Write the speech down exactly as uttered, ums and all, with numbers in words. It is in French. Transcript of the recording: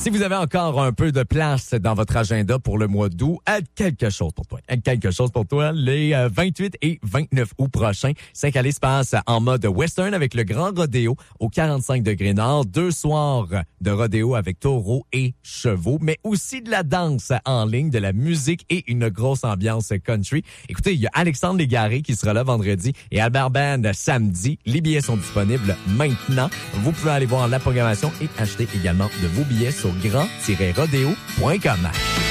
Si vous avez encore un peu de place dans votre agenda pour le mois d'août, quelque chose pour toi. Quelque chose pour toi. Les vingt-huit et vingt-neuf août prochains, Saint-Calais se passe en mode western avec le Grand Rodéo au quarante-cinq degrés nord. Deux soirs de rodéo avec taureaux et chevaux, mais aussi de la danse en ligne, de la musique et une grosse ambiance country. Écoutez, il y a Alexandre Légaré qui sera là vendredi et Albert Band samedi. Les billets sont disponibles maintenant. Vous pouvez aller voir la programmation et acheter également de vos billets sur grand tiret rodéo point com.